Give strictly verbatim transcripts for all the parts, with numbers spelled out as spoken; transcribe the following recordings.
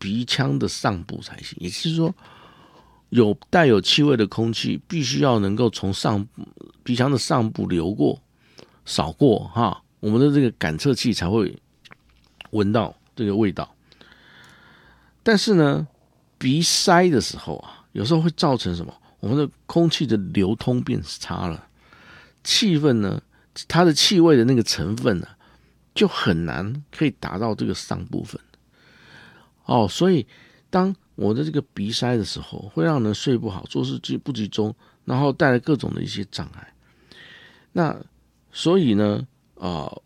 鼻腔的上部才行，也就是说，有带有气味的空气必须要能够从上鼻腔的上部流过、扫过哈，我们的这个感测器才会闻到这个味道。但是呢，鼻塞的时候啊，有时候会造成什么？我们的空气的流通变差了，气氛呢，它的气味的那个成分呢、啊，就很难可以达到这个上部分。哦，所以当我的这个鼻塞的时候，会让人睡不好、做事不集中，然后带来各种的一些障碍。那所以呢，啊、呃，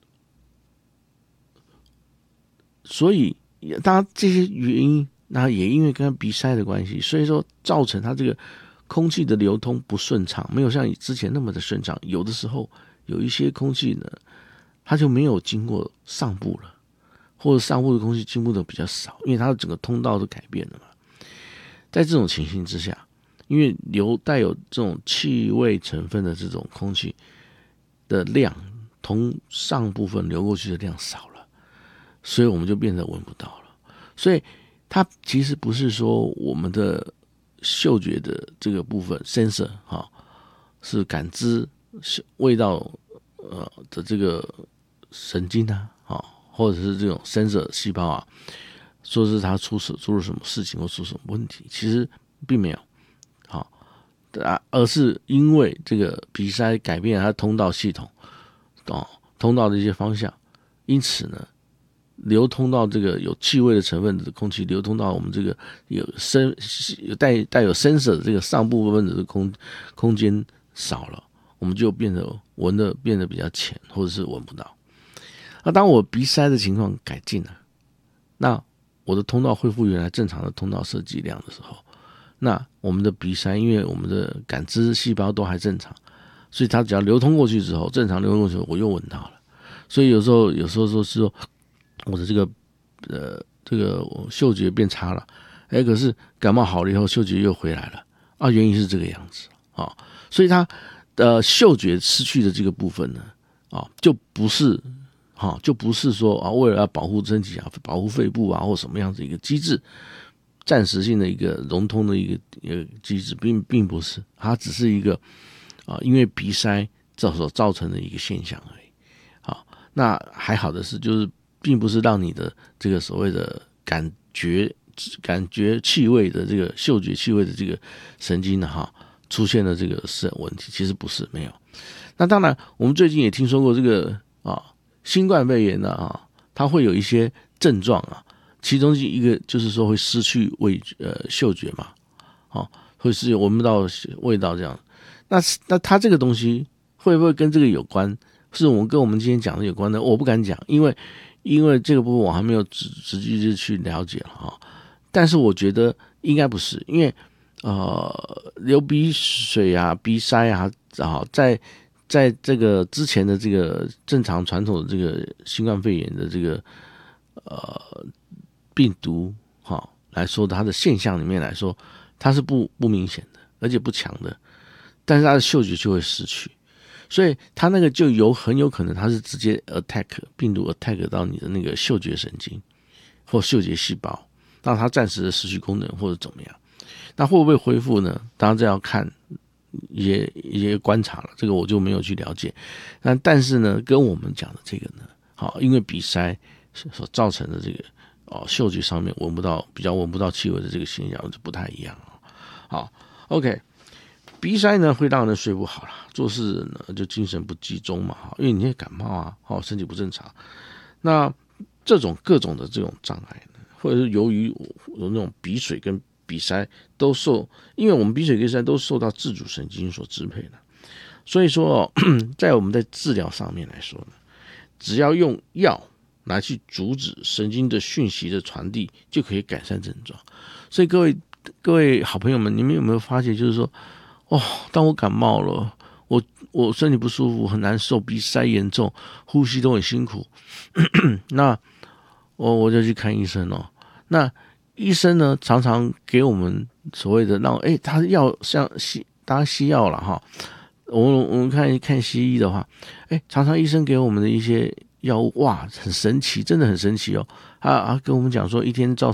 所以当然这些原因，那也因为跟鼻塞的关系，所以说造成它这个空气的流通不顺畅，没有像之前那么的顺畅。有的时候有一些空气呢，它就没有经过上部了。或者上部的空气进步的比较少，因为它的整个通道都改变了嘛。在这种情形之下，因为流带有这种气味成分的这种空气的量，从上部分流过去的量少了，所以我们就变得闻不到了。所以它其实不是说我们的嗅觉的这个部分 sensor 哈，是感知味道呃的这个神经啊，哈。或者是这种 sensor 细胞啊，说是它出出了什么事情或出什么问题，其实并没有，好，啊，而是因为这个鼻塞改变了它通道系统，哦，通道的一些方向，因此呢，流通到这个有气味的成分的空气，流通到我们这个有声有带带有 sensor 的这个上部分的空空间少了，我们就变得闻的变得比较浅，或者是闻不到。那当我鼻塞的情况改进了，那我的通道恢复原来正常的通道设计量的时候，那我们的鼻塞，因为我们的感知细胞都还正常，所以它只要流通过去之后，正常流通过去，我又闻到了。所以有时候有时候说是说我的这个呃这个嗅觉变差了，哎，可是感冒好了以后，嗅觉又回来了啊，原因是这个样子啊、哦，所以它呃嗅觉失去的这个部分呢，啊、哦，就不是。好，就不是说啊，为了要保护身体啊，保护肺部啊，或什么样子一个机制，暂时性的一个融通的一个一个机制，并并不是，它只是一个啊，因为鼻塞造所造成的一个现象而已。好，那还好的是，就是并不是让你的这个所谓的感觉感觉气味的这个嗅觉气味的这个神经呢，哈，出现了这个是问题，其实不是，没有。那当然，我们最近也听说过这个啊。新冠肺炎呢啊，它会有一些症状啊，其中一个就是说会失去味呃嗅觉嘛，哦，会是闻不到味道这样。那那它这个东西会不会跟这个有关？是我们跟我们今天讲的有关的？我不敢讲，因为因为这个部分我还没有直直接去了解了哈。但是我觉得应该不是，因为呃流鼻水啊、鼻塞啊，啊在。在这个之前的这个正常传统的这个新冠肺炎的这个呃病毒哈来说，它的现象里面来说，它是不不明显的，而且不强的，但是它的嗅觉就会失去，所以它那个就有很有可能它是直接 attack 病毒 attack 到你的那个嗅觉神经或嗅觉细胞，让它暂时的失去功能或者怎么样，那会不会恢复呢？当然这要看。一些一些观察了，这个我就没有去了解。那但是呢，跟我们讲的这个呢，好，因为鼻塞所造成的这个哦，嗅觉上面闻不到，比较闻不到气味的这个现象就不太一样。好 ，OK， 鼻塞呢会让人睡不好啦，做事呢就精神不集中嘛，因为你会感冒啊，哦，身体不正常。那这种各种的这种障碍呢，或者是由于有那种鼻水跟鼻塞都受，因为我们鼻水跟鼻塞都受到自主神经所支配的，所以说、哦、在我们在治疗上面来说呢，只要用药来去阻止神经的讯息的传递，就可以改善症状。所以各位各位好朋友们，你们有没有发现，就是说，哦，当我感冒了，我我身体不舒服，很难受，鼻塞严重，呼吸都很辛苦，那我我就去看医生哦。那医生呢，常常给我们所谓的让哎，他药像西，当然西药了哈。我们我们看看西医的话，哎，常常医生给我们的一些药物，哇，很神奇，真的很神奇哦。他他跟我们讲说，一天照